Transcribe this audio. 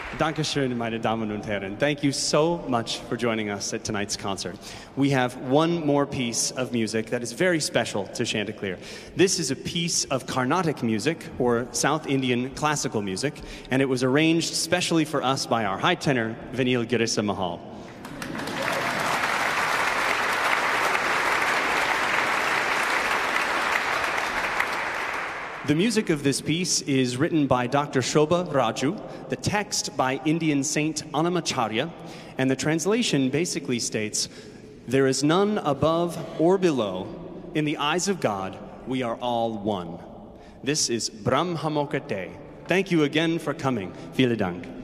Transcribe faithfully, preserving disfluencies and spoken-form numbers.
Dankeschön, meine Damen und Herren. Thank you so much for joining us at tonight's concert. We have one more piece of music that is very special to Chanticleer. This is a piece of Carnatic music, or South Indian classical music, and it was arranged specially for us by our high tenor, Vinil Girisa Mahal. The music of this piece is written by Doctor Shobha Raju, the text by Indian saint Annamacharya, and the translation basically states, "There is none above or below. In the eyes of God, we are all one." This is Brahmamokate. Thank you again for coming. Vielen Dank.